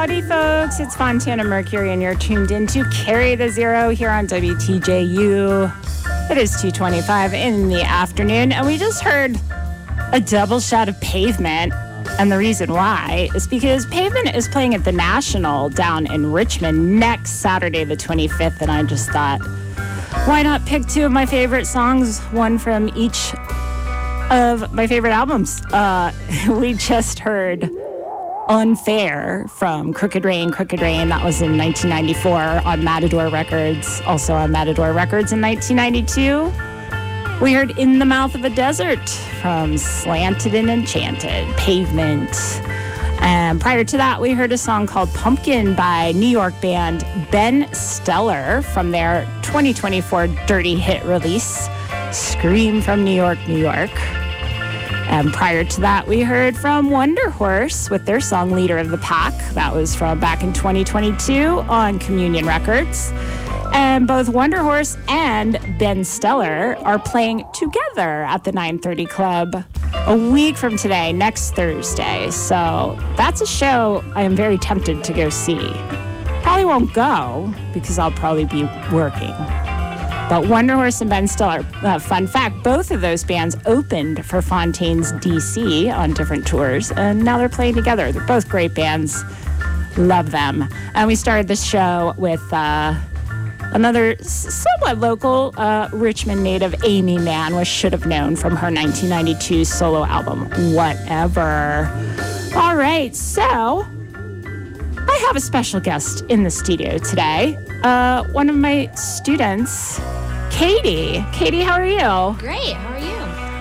Howdy, folks. It's Fontana Mercury, and you're tuned in to Carry the Zero here on WTJU. It is 2:25 in the afternoon, and we just heard a double shot of Pavement. And the reason why is because Pavement is playing at the National down in Richmond next Saturday, the 25th, and I just thought, why not pick two of my favorite songs, one from each of my favorite albums? We just heard Unfair from Crooked Rain. That was in 1994 on Matador Records, also on Matador Records in 1992. We heard In the Mouth of a Desert from Slanted and Enchanted, Pavement. And prior to that, we heard a song called Pumpkin by New York band Ben Stellar from their 2024 Dirty Hit release, Scream from New York, New York. And prior to that, we heard from Wonder Horse with their song Leader of the Pack. That was from back in 2022 on Communion Records. And both Wonder Horse and Ben Stellar are playing together at the 930 Club a week from today, next Thursday. So that's a show I am very tempted to go see. Probably won't go because I'll probably be working. But Wonder Horse and Ben Stellar, fun fact, both of those bands opened for Fontaines DC on different tours, and now they're playing together. They're both great bands. Love them. And we started the show with another somewhat local Richmond native, Amy Mann, was Should Have Known from her 1992 solo album, Whatever. All right, so I have a special guest in the studio today. One of my students, Katie. Katie, how are you? Great, how are you?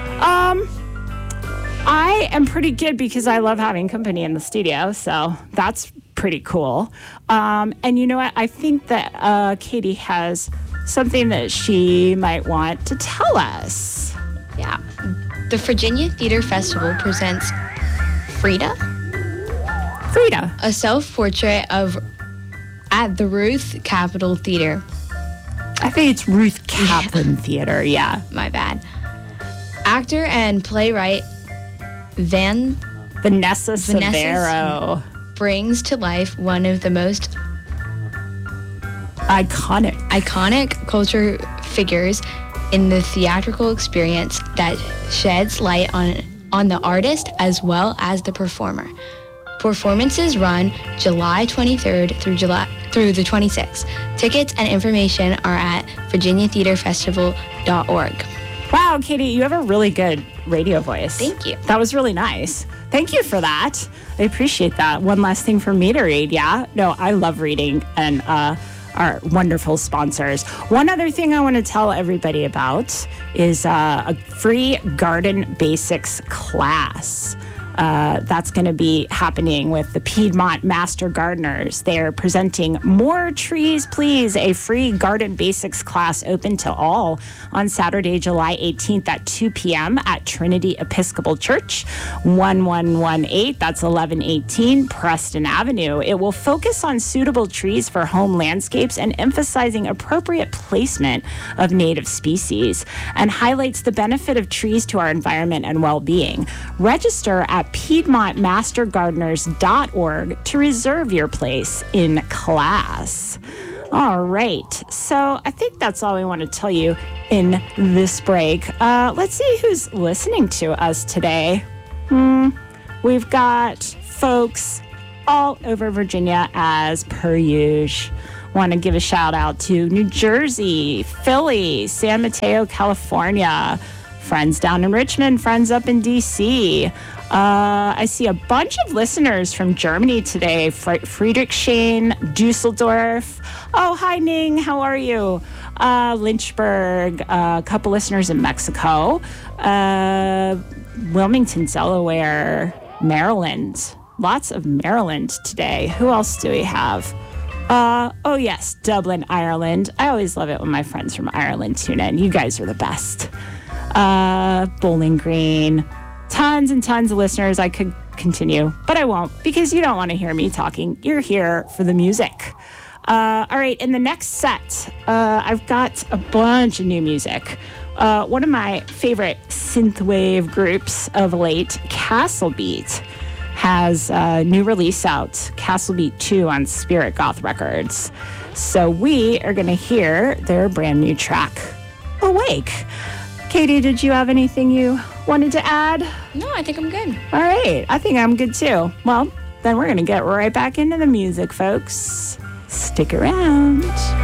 I am pretty good because I love having company in the studio, so that's pretty cool. And you know what? I think that Katie has something that she might want to tell us. Yeah. The Virginia Theater Festival presents Frida, a self-portrait at the Ruth Capitol Theater. I think it's Ruth Kaplan Theater, yeah. My bad. Actor and playwright Vanessa Severo brings to life one of the most iconic culture figures in the theatrical experience that sheds light on the artist as well as the performer. Performances run July 23rd through the 26th. Tickets and information are at virginiatheaterfestival.org. Wow, Katie, you have a really good radio voice. Thank you. That was really nice. Thank you for that. I appreciate that. One last thing for me to read, yeah? No, I love reading and our wonderful sponsors. One other thing I want to tell everybody about is a free garden basics class. That's going to be happening with the Piedmont Master Gardeners. They're presenting More Trees, Please, a free garden basics class open to all on Saturday, July 18th at 2 p.m. at Trinity Episcopal Church, 1118, that's 1118 Preston Avenue. It will focus on suitable trees for home landscapes and emphasizing appropriate placement of native species, and highlights the benefit of trees to our environment and well-being. Register at PiedmontMasterGardeners.org to reserve your place in class. All right, so I think that's all we want to tell you in this break. Let's see who's listening to us today. We've got folks all over Virginia as per usual. Want to give a shout out to New Jersey, Philly, San Mateo, California, friends down in Richmond, friends up in DC. I see a bunch of listeners from Germany today. Friedrichshain, Dusseldorf. Oh, hi, Ning. How are you? Lynchburg. A couple listeners in Mexico. Wilmington, Delaware. Maryland. Lots of Maryland today. Who else do we have? Oh, yes, Dublin, Ireland. I always love it when my friends from Ireland tune in. You guys are the best. Bowling Green. Tons and tons of listeners. I could continue, but I won't because you don't want to hear me talking. You're here for the music. All right, in the next set, I've got a bunch of new music. One of my favorite synthwave groups of late, Castle Beat, has a new release out, Castle Beat 2 on Spirit Goth Records. So we are going to hear their brand new track, Awake. Katie, did you have anything you wanted to add? No, I think I'm good. All right. I think I'm good too. Well, then we're going to get right back into the music, folks. Stick around.